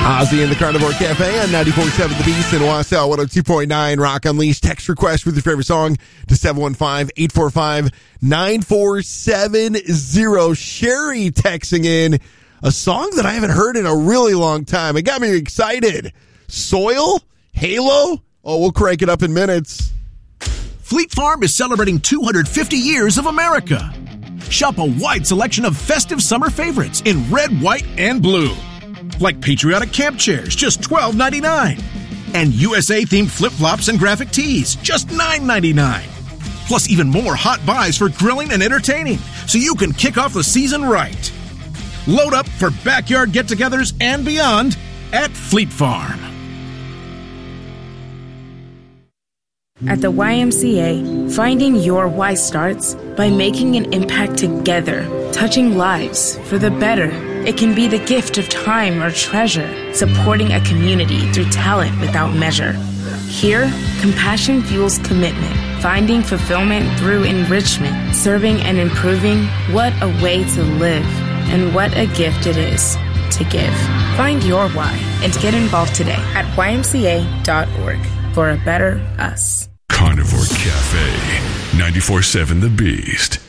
Ozzy in the Carnivore Cafe on 94.7 The Beast in Wausau, 102.9 Rock Unleashed. Text request with your favorite song to 715-845-9470. Sherry texting in a song that I haven't heard in a really long time. It got me excited. Soil? Halo? Oh, we'll crank it up in minutes. Fleet Farm is celebrating 250 years of America. Shop a wide selection of festive summer favorites in red, white, and blue. Like patriotic camp chairs, just $12.99. And USA-themed flip-flops and graphic tees, just $9.99. Plus even more hot buys for grilling and entertaining, so you can kick off the season right. Load up for backyard get-togethers and beyond at Fleet Farm. At the YMCA, finding your why starts by making an impact together, touching lives for the better. It can be the gift of time or treasure, supporting a community through talent without measure. Here, compassion fuels commitment, finding fulfillment through enrichment, serving and improving. What a way to live, and what a gift it is to give. Find your why and get involved today at ymca.org for a better us. Carnivore Cafe, 94.7 The Beast.